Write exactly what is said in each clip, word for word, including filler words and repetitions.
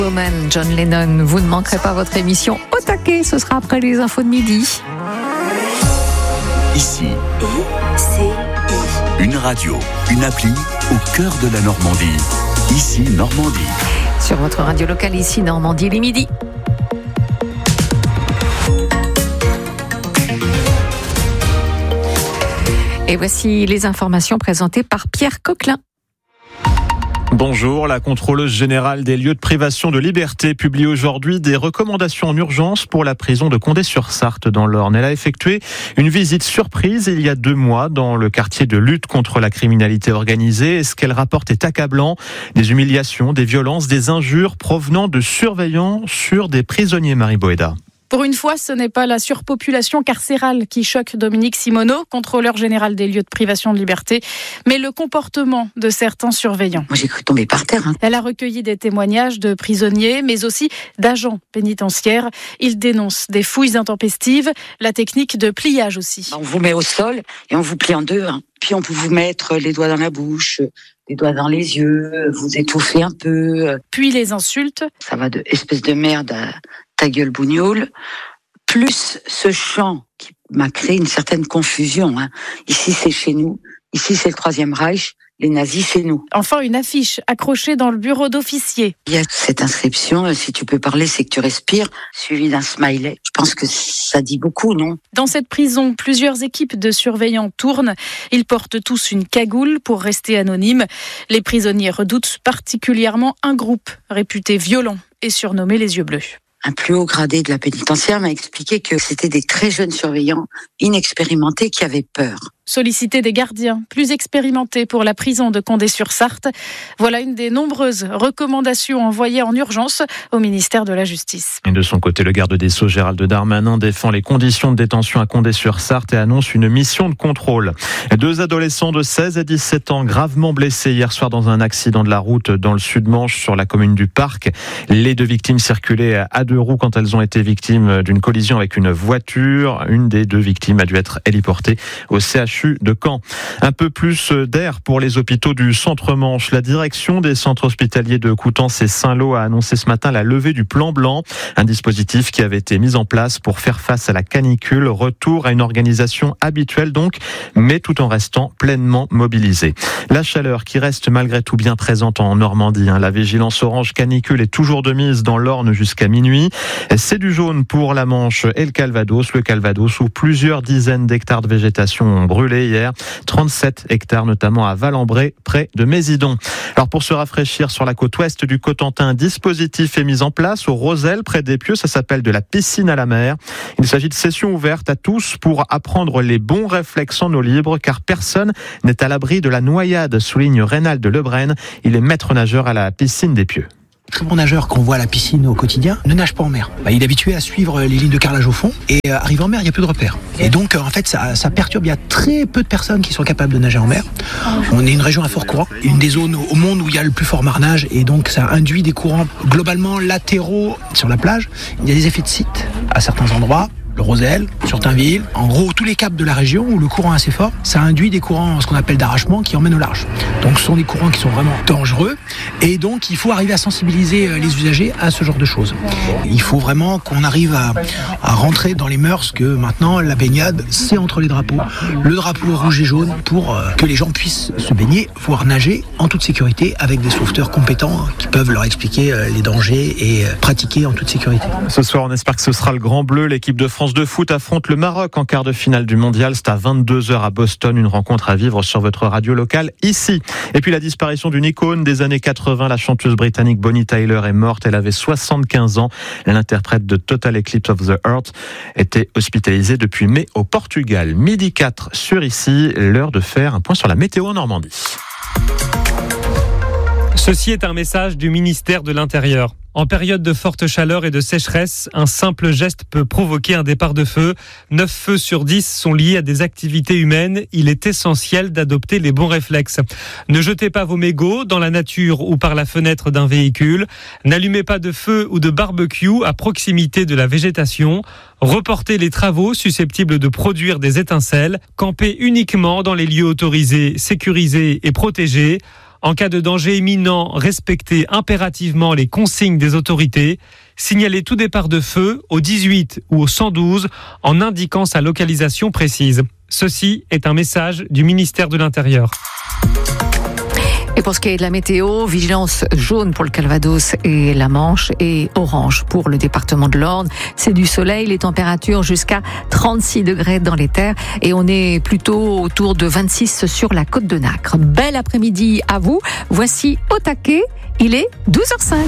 Woman, John Lennon, vous ne manquerez pas votre émission au taquet, ce sera après les infos de midi. Ici, I C I. Une radio, une appli au cœur de la Normandie. Ici, Normandie. Sur votre radio locale, ici, Normandie, les midis. Et voici les informations présentées par Pierre Coquelin. Bonjour, la contrôleuse générale des lieux de privation de liberté publie aujourd'hui des recommandations en urgence pour la prison de Condé-sur-Sarthe dans l'Orne. Elle a effectué une visite surprise il y a deux mois dans le quartier de lutte contre la criminalité organisée. Et ce qu'elle rapporte est accablant. Des humiliations, des violences, des injures provenant de surveillants sur des prisonniers, Marie Boéda. Pour une fois, ce n'est pas la surpopulation carcérale qui choque Dominique Simoneau, contrôleur général des lieux de privation de liberté, mais le comportement de certains surveillants. Moi, j'ai cru tomber par terre. Hein. Elle a recueilli des témoignages de prisonniers, mais aussi d'agents pénitentiaires. Ils dénoncent des fouilles intempestives, la technique de pliage aussi. On vous met au sol et on vous plie en deux. Hein. Puis on peut vous mettre les doigts dans la bouche, les doigts dans les yeux, vous étouffer un peu. Puis les insultes. Ça va de espèce de merde à ta gueule bougnoule, plus ce chant qui m'a créé une certaine confusion. Hein. Ici, c'est chez nous. Ici, c'est le Troisième Reich. Les nazis, c'est nous. Enfin, une affiche accrochée dans le bureau d'officier. Il y a cette inscription, si tu peux parler, c'est que tu respires, suivi d'un smiley. Je pense que ça dit beaucoup, non ? Dans cette prison, plusieurs équipes de surveillants tournent. Ils portent tous une cagoule pour rester anonymes. Les prisonniers redoutent particulièrement un groupe réputé violent et surnommé les yeux bleus. Un plus haut gradé de la pénitentiaire m'a expliqué que c'était des très jeunes surveillants inexpérimentés qui avaient peur. Solliciter des gardiens plus expérimentés pour la prison de Condé-sur-Sarthe. Voilà une des nombreuses recommandations envoyées en urgence au ministère de la Justice. Et de son côté, le garde des Sceaux Gérald Darmanin défend les conditions de détention à Condé-sur-Sarthe et annonce une mission de contrôle. Deux adolescents de seize et dix-sept ans gravement blessés hier soir dans un accident de la route dans le Sud-Manche sur la commune du Parc. Les deux victimes circulaient à deux roues quand elles ont été victimes d'une collision avec une voiture. Une des deux victimes a dû être héliportée au C H U de Caen. Un peu plus d'air pour les hôpitaux du Centre-Manche. La direction des centres hospitaliers de Coutances et Saint-Lô a annoncé ce matin la levée du plan blanc, un dispositif qui avait été mis en place pour faire face à la canicule. Retour à une organisation habituelle donc, mais tout en restant pleinement mobilisé. La chaleur qui reste malgré tout bien présente en Normandie. La vigilance orange canicule est toujours de mise dans l'Orne jusqu'à minuit. C'est du jaune pour la Manche et le Calvados. Le Calvados où plusieurs dizaines d'hectares de végétation ont brûlé hier, trente-sept hectares notamment à Valembré, près de Mésidon. Alors pour se rafraîchir sur la côte ouest du Cotentin, un dispositif est mis en place au Rosel, près d'Épieux. Ça s'appelle de la piscine à la mer. Il s'agit de sessions ouvertes à tous pour apprendre les bons réflexes en eau libre, car personne n'est à l'abri de la noyade, souligne Reynald Lebrun. Il est maître nageur à la piscine d'Épieux. Très bon nageur qu'on voit à la piscine au quotidien ne nage pas en mer. Bah, il est habitué à suivre les lignes de carrelage au fond et euh, arrive en mer, il y a peu de repères. Et donc euh, en fait ça, ça perturbe, il y a très peu de personnes qui sont capables de nager en mer. On est une région à fort courant, une des zones au monde où il y a le plus fort marnage et donc ça induit des courants globalement latéraux sur la plage. Il y a des effets de site à certains endroits. Le Rosel, Surtainville, en gros tous les caps de la région où le courant est assez fort, ça induit des courants, ce qu'on appelle d'arrachement, qui emmènent au large. Donc ce sont des courants qui sont vraiment dangereux et donc il faut arriver à sensibiliser les usagers à ce genre de choses. Il faut vraiment qu'on arrive à, à rentrer dans les mœurs que maintenant la baignade c'est entre les drapeaux, le drapeau rouge et jaune pour que les gens puissent se baigner, voire nager en toute sécurité avec des sauveteurs compétents qui peuvent leur expliquer les dangers et pratiquer en toute sécurité. Ce soir on espère que ce sera le grand bleu, l'équipe de France de foot affronte le Maroc en quart de finale du mondial. C'est à vingt-deux heures à Boston, une rencontre à vivre sur votre radio locale ici. Et puis la disparition d'une icône des années quatre-vingts, la chanteuse britannique Bonnie Tyler est morte. Elle avait soixante-quinze ans. L'interprète de Total Eclipse of the Heart était hospitalisée depuis mai au Portugal. Midi quatre sur ici, l'heure de faire un point sur la météo en Normandie. Ceci est un message du ministère de l'Intérieur. En période de forte chaleur et de sécheresse, un simple geste peut provoquer un départ de feu. neuf feux sur dix sont liés à des activités humaines. Il est essentiel d'adopter les bons réflexes. Ne jetez pas vos mégots dans la nature ou par la fenêtre d'un véhicule. N'allumez pas de feu ou de barbecue à proximité de la végétation. Reportez les travaux susceptibles de produire des étincelles. Campez uniquement dans les lieux autorisés, sécurisés et protégés. En cas de danger imminent, respectez impérativement les consignes des autorités. Signalez tout départ de feu au dix-huit ou au cent douze en indiquant sa localisation précise. Ceci est un message du ministère de l'Intérieur. Et pour ce qui est de la météo, vigilance jaune pour le Calvados et la Manche et orange pour le département de l'Orne. C'est du soleil, les températures jusqu'à trente-six degrés dans les terres et on est plutôt autour de vingt-six sur la côte de Nacre. Bel après-midi à vous. Voici Au taquet, il est douze heures cinq.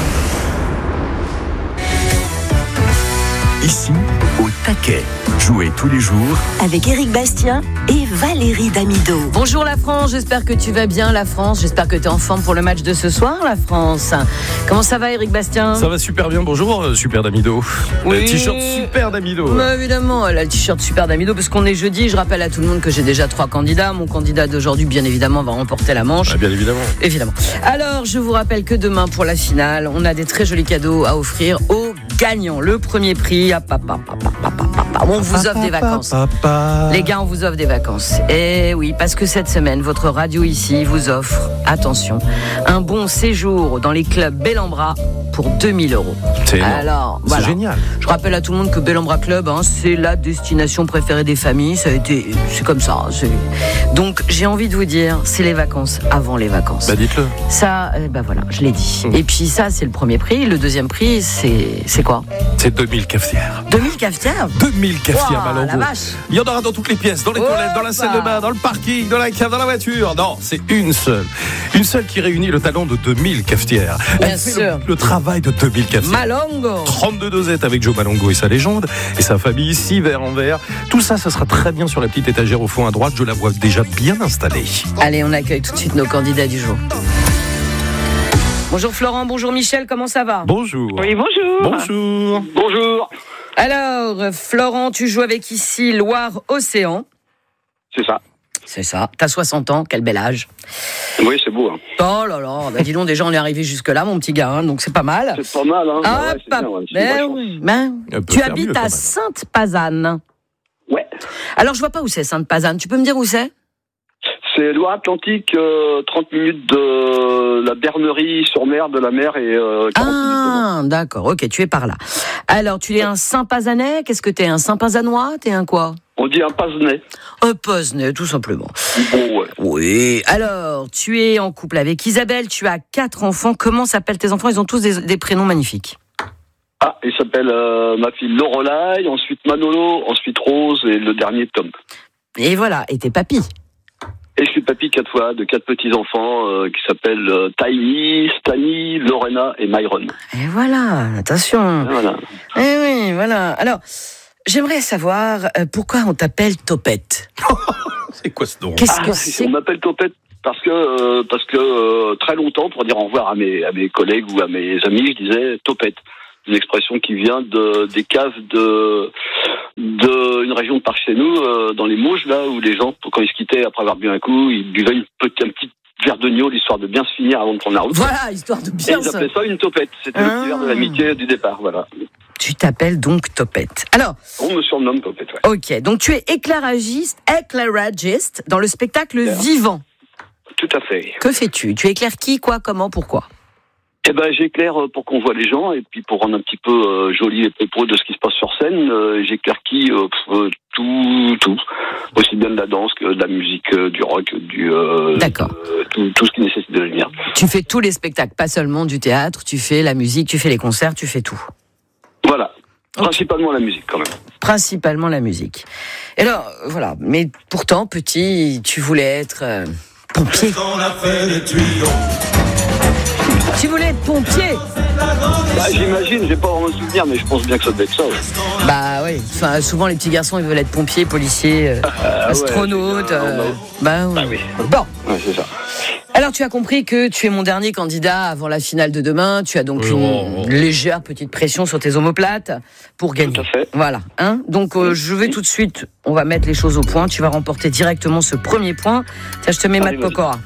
Ici, Au taquet. Jouez tous les jours avec Éric Bastien et Valérie Damido. Bonjour la France, j'espère que tu vas bien la France, j'espère que tu es en forme pour le match de ce soir la France. Comment ça va Éric Bastien ? Ça va super bien, bonjour euh, Super Damido. Oui. Le t-shirt Super Damido. Bah, évidemment, elle a le t-shirt Super Damido parce qu'on est jeudi, je rappelle à tout le monde que j'ai déjà trois candidats. Mon candidat d'aujourd'hui bien évidemment va remporter la manche. Ah, bien évidemment. Évidemment. Alors je vous rappelle que demain pour la finale, on a des très jolis cadeaux à offrir aux gagnants. Le premier prix, à papa, papa, papa, papa. On vous offre des vacances. Papa. Les gars, on vous offre des vacances. Et oui, parce que cette semaine, votre radio ici vous offre, attention, un bon séjour dans les clubs Bellambra pour deux mille euros. C'est énorme. Alors, c'est voilà. génial. Je rappelle à tout le monde que Bellambra Club, hein, c'est la destination préférée des familles. Ça a été, c'est comme ça. C'est... Donc, j'ai envie de vous dire, c'est les vacances avant les vacances. Bah dites-le. Ça, eh ben voilà, je l'ai dit. Mmh. Et puis ça, c'est le premier prix. Le deuxième prix, c'est, c'est quoi ? C'est deux mille cafetières. deux mille cafetières. deux mille cafetières, Wow, Malongo. la vache. Il y en aura dans toutes les pièces, dans les Oh, toilettes, dans la salle de bain, dans le parking, dans la cave, dans la voiture. Non, c'est une seule. Une seule qui réunit le talent de deux mille cafetières. Bien Elle fait sûr. le, le travail de deux mille cafetières. Malongo. trente-deux dosettes avec Joe Malongo et sa légende et sa famille, six verres en verre. Tout ça, ça sera très bien sur la petite étagère au fond à droite. Je la vois déjà bien installée. Allez, on accueille tout de suite nos candidats du jour. Bonjour Florent, bonjour Michel, comment ça va ? Bonjour. Oui, bonjour. Bonjour. Bonjour. Alors, Florent, tu joues avec ici Loire-Océan. C'est ça. C'est ça, t'as soixante ans, quel bel âge. Oui, c'est beau. Hein. Oh là là, bah dis donc, déjà on est arrivé jusque-là, mon petit gars, hein, donc c'est pas mal. C'est pas mal, hein. Ah, ouais, c'est pas... bien, ouais. C'est ben bonne oui, chance. ben, Elle peut tu faire habites mieux, quand à même. Sainte-Pazanne. Ouais. Alors, je vois pas où c'est Sainte-Pazanne, tu peux me dire où c'est ? C'est Loire-Atlantique, euh, trente minutes de la Bernerie sur mer, de la mer et euh, quarante Ah, d'accord, ok, tu es par là. Alors, tu es un Saint-Pazanais, qu'est-ce que t'es, un Saint-Pazanois ? T'es un quoi ? minutes. On dit un Pazenais. Un Pazenais, tout simplement. Bon, ouais. Oui, alors, tu es en couple avec Isabelle, tu as quatre enfants. Comment s'appellent tes enfants ? Ils ont tous des, des prénoms magnifiques. Ah, il s'appelle euh, ma fille Lorelai, ensuite Manolo, ensuite Rose et le dernier Tom. Et voilà, et tes papis ? Et je suis papy quatre fois de quatre petits-enfants euh, qui s'appellent euh, Taïmi, Stani, Lorena et Myron. Et voilà, attention. Voilà. Eh oui, voilà. Alors, j'aimerais savoir euh, pourquoi on t'appelle Topette. C'est quoi ce nom ? Qu'est-ce Ah, que c'est on m'appelle Topette parce que euh, parce que euh, très longtemps, pour dire au revoir à mes à mes collègues ou à mes amis, je disais Topette. Une expression qui vient de des caves de de une région de par chez nous, euh, dans les Mauges, là où les gens, quand ils se quittaient après avoir bu un coup, ils buvaient une petite, un petit verre de gnôle histoire de bien se finir avant de prendre la route. Voilà, histoire de Et bien ils se... appelaient ça une topette. C'était le Ah. petit verre de l'amitié du départ, voilà. Tu t'appelles donc Topette. Alors, On me surnomme Topette, ouais. ok, donc tu es éclairagiste, éclairagiste dans le spectacle Bien. vivant. Tout à fait. Que fais-tu ? Tu éclaires qui, quoi, comment, pourquoi ? Eh ben, j'éclaire pour qu'on voit les gens et puis pour rendre un petit peu euh, joli les propos de ce qui se passe sur scène, euh, j'éclaire qui euh, euh, tout, tout, aussi bien de la danse que de la musique, euh, du rock, du euh, D'accord. euh, tout, tout ce qui nécessite de la lumière. Tu fais tous les spectacles, pas seulement du théâtre, tu fais la musique, tu fais les concerts, tu fais tout. Voilà, Ok. principalement la musique quand même. Principalement la musique. Et alors, voilà, mais pourtant, petit, tu voulais être euh, pompier. Tu voulais être pompier ? Bah, j'imagine, j'ai pas vraiment de souvenir, mais je pense bien que ça devait être ça. Ouais. Bah oui, enfin, souvent les petits garçons, ils veulent être pompiers, policiers, euh, Ah, astronautes. ouais, c'est euh, bien. bah oui. Ah oui. Bon, Ouais, c'est ça. alors tu as compris que tu es mon dernier candidat avant la finale de demain. Tu as donc Oh. une légère petite pression sur tes omoplates pour gagner. Tout à fait. Voilà, hein. Donc euh, je vais tout de suite, on va mettre les choses au point. Tu vas remporter directement ce premier point. Tiens, je te mets Allez, Matt Pokora.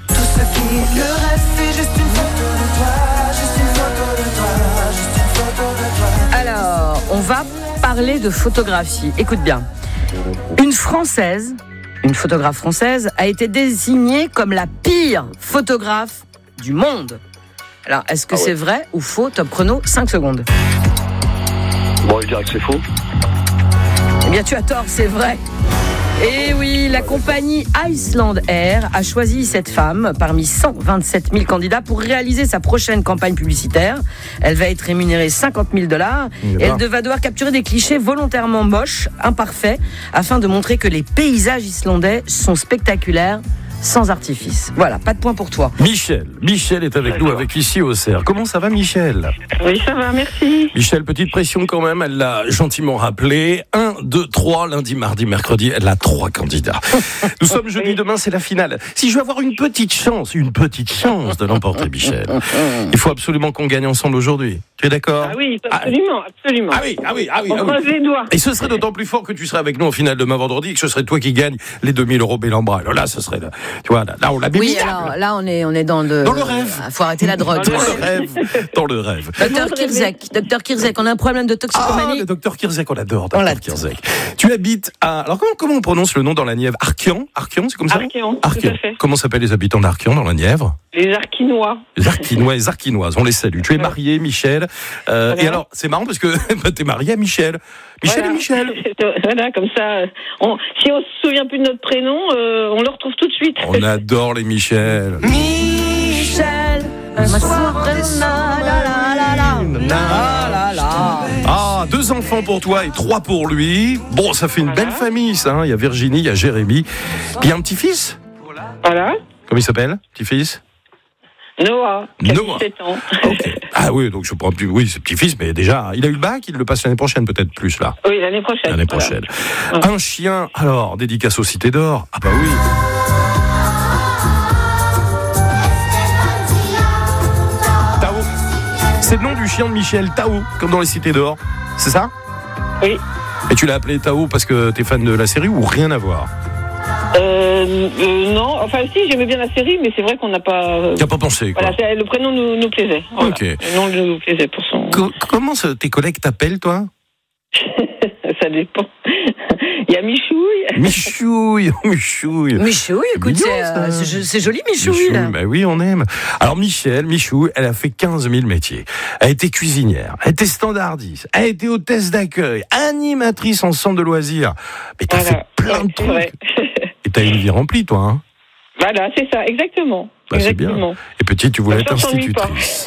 Alors, on va parler de photographie. Écoute bien. Une Française une photographe française, a été désignée comme la pire photographe du monde. Alors, est-ce que ah ouais. c'est vrai ou faux? Top chrono, cinq secondes. Bon, je dirais que c'est faux. Eh bien, tu as tort, c'est vrai. Et oui, la compagnie Iceland Air a choisi cette femme parmi cent vingt-sept mille candidats pour réaliser sa prochaine campagne publicitaire. Elle va être rémunérée cinquante mille dollars et elle va devoir capturer des clichés volontairement moches, imparfaits, afin de montrer que les paysages islandais sont spectaculaires, sans artifice. Voilà, pas de point pour toi. Michel, Michel est avec nous, avec ici au C E R. Comment ça va, Michel? Oui, ça va, merci. Michel, petite pression quand même, elle l'a gentiment rappelé. un, deux, trois, lundi, mardi, mercredi, elle a trois candidats. Nous sommes jeudi, demain c'est la finale. Si je veux avoir une petite chance, une petite chance de l'emporter, Michel, il faut absolument qu'on gagne ensemble aujourd'hui. Tu es d'accord? Ah oui, absolument, absolument. Ah oui, ah oui, ah oui. On ah croise oui. les doigts. Et ce serait d'autant plus fort que tu serais avec nous en finale demain vendredi et que ce serait toi qui gagne les deux mille euros Bellambra. Alors là, ce serait là. Tu vois, là, là on l'a bien. Oui, alors là, on est, on est dans le. Dans le rêve. Il faut arrêter la drogue. Dans le rêve. Dans le rêve. Docteur Kirzek, Docteur Kirzek, on a un problème de toxicomanie. Ah, le Docteur Kirzek, on l'adore. Docteur Kirzek. Tu habites à. Alors comment, comment on prononce le nom dans la Nièvre? Arquian, Arquian, c'est comme ça? Arquian. Arquian. Tout à fait. Comment s'appellent les habitants d'Arquian dans la Nièvre? Les Arquinois. Les Arquinois et les Arquinoises, on les salue. Tu es marié, Michel. Euh, voilà. Et alors, c'est marrant parce que bah, tu es marié à Michel. Michel voilà. et Michel. Voilà, comme ça, on, si on se souvient plus de notre prénom, euh, on le retrouve tout de suite. On adore les Michel. Michel, un soir de Ah, deux enfants pour toi et trois pour lui. Bon, ça fait une voilà. belle famille, ça. Hein. Il y a Virginie, il y a Jérémy. Puis il y a un petit-fils. Voilà. Comment il s'appelle, petit-fils? Noah, qui a Noah. dix-sept ans. Okay. Ah oui, donc je prends plus. Oui, c'est petit-fils, mais déjà, il a eu le bac, il le passe l'année prochaine, peut-être plus là. Oui, l'année prochaine. L'année voilà. prochaine. Ouais. Un chien, alors, dédicace aux Cités d'Or. Ah bah oui. Tao. C'est le nom du chien de Michel, Tao, comme dans les Cités d'Or. C'est ça? Oui. Et tu l'as appelé Tao parce que t'es fan de la série ou rien à voir? Euh, euh, non, enfin si, j'aimais bien la série, mais c'est vrai qu'on n'a pas... Euh, tu n'as pas pensé, quoi. Voilà, le prénom nous, nous plaisait. Voilà. Ok. Le nom nous plaisait pour son... Co- comment ça, tes collègues t'appellent, toi? Ça dépend. Il y a Michouille. Michouille, Michouille. Michouille, écoute, mignon, c'est, euh, c'est, c'est joli Michouille. Michouille, Là. bah oui, on aime. Alors Michel, Michouille, elle a fait quinze mille métiers. Elle a été cuisinière, elle a été standardiste, elle a été hôtesse d'accueil, animatrice en centre de loisirs. Mais t'as voilà. fait plein ouais, de trucs. Vrai. Et t'as une vie remplie, toi, hein? Voilà, c'est ça, exactement. Bah, c'est exactement. bien. Et petite, tu voulais La être institutrice.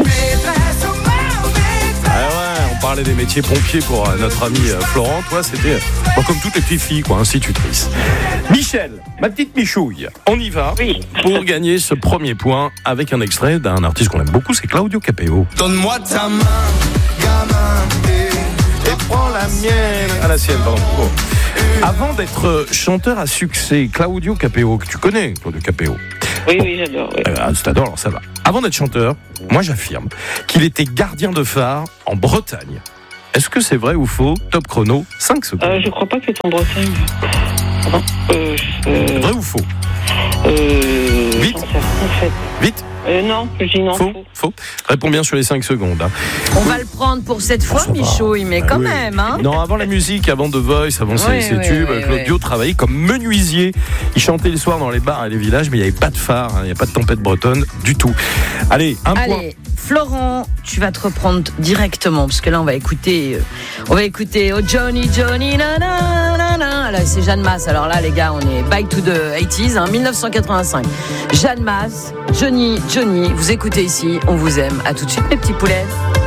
Ah ouais, on parlait des métiers pompiers pour euh, notre amie euh, Florent. Toi, c'était euh, bon, comme toutes les petites filles, quoi, institutrice. Michel, ma petite Michouille, on y va oui. pour gagner ce premier point avec un extrait d'un artiste qu'on aime beaucoup, c'est Claudio Capeo. Donne-moi ta main, gamin, et, et prends la mienne. À la sienne, pardon. Bon. Avant d'être chanteur à succès, Claudio Capeo, que tu connais, Claudio Capeo. Oui, bon. oui, j'adore. Oui. Euh, tu t'adores, alors ça va. Avant d'être chanteur, moi j'affirme qu'il était gardien de phare en Bretagne. Est-ce que c'est vrai ou faux? Top chrono, cinq secondes. Euh, je crois pas que c'est en Bretagne. Non. Euh, euh... Vrai ou faux? Euh... Vite. En fait. Vite. Euh, non, je dis non. Faux, faux. Réponds bien sur les cinq secondes. Hein. On va le prendre pour cette fois, Michouille, mais quand oui. même. Hein. Non, avant la musique, avant The Voice, avant ses, oui, ses oui, tubes, oui, Claudio oui. travaillait comme menuisier. Il chantait le soir dans les bars et les villages, mais il n'y avait pas de phare, hein, il n'y a pas de tempête bretonne du tout. Allez, un Allez, point. Florent, tu vas te reprendre directement, parce que là, on va écouter, euh, on va écouter Oh Johnny, Johnny, na na na na. Là, c'est Jeanne Masse. Alors là, les gars, on est back to the eighties, hein, dix-neuf cent quatre-vingt-cinq. Jeanne Masse, Johnny, Johnny, vous écoutez ici, on vous aime. À tout de suite, mes petits poulets.